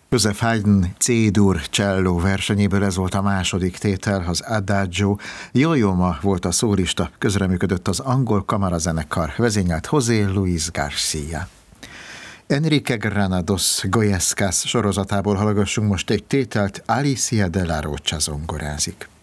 Joseph Haydn C-dur cselló versenyéből ez volt a második tétel, az Adagio. Yo-Yo Ma volt a szólista, közreműködött az angol kamarazenekar, vezényelt José Luis García. Enrique Granados Goyescas sorozatából hallgassunk most egy tételt, Alicia de la Rocha zongorázik.